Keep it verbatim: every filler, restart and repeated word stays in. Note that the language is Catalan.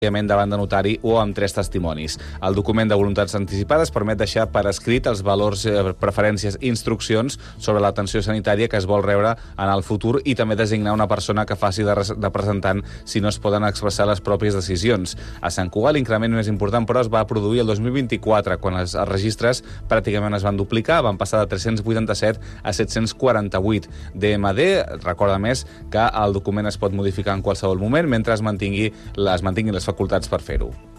davant de notari o amb tres testimonis. El document de voluntats anticipades permet deixar per escrit els valors, preferències i instruccions sobre l'atenció sanitària que es vol rebre en el futur i també designar una persona que faci de representant si no es poden expressar les pròpies decisions. A Sant Cugat l'increment més important, però, es va produir el dos mil vint-i-quatre, quan els registres pràcticament es van duplicar, van passar de tres-cents vuitanta-set a set-cents quaranta-vuit. D M D recorda més que el document es pot modificar en qualsevol moment mentre es mantingui les, mantingui les facultats per fer-ho.